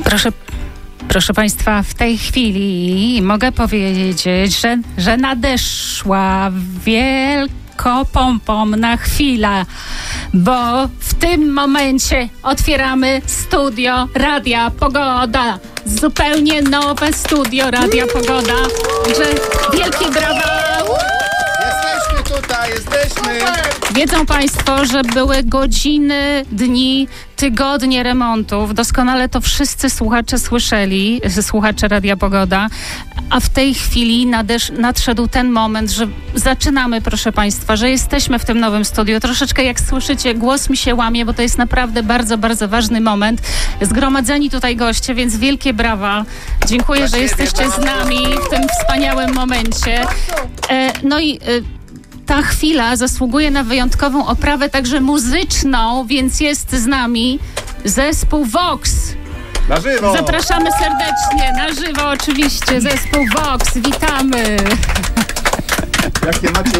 Proszę Państwa, w tej chwili mogę powiedzieć, że nadeszła wielkopomna chwila, bo w tym momencie otwieramy studio Radia Pogoda. Zupełnie nowe studio Radia Pogoda. Także wielkie brawa! Jesteśmy! Wiedzą Państwo, że były godziny, dni, tygodnie remontów. Doskonale to wszyscy słuchacze słyszeli, słuchacze Radia Pogoda. A w tej chwili nadszedł ten moment, że zaczynamy, proszę Państwa, że jesteśmy w tym nowym studiu. Troszeczkę jak słyszycie, głos mi się łamie, bo to jest naprawdę bardzo, bardzo ważny moment. Zgromadzeni tutaj goście, więc wielkie brawa. Dziękuję, że jesteście z nami w tym wspaniałym momencie. Ta chwila zasługuje na wyjątkową oprawę, także muzyczną, więc jest z nami zespół Vox. Na żywo! Zapraszamy serdecznie, na żywo oczywiście, zespół Vox, witamy. Jakie macie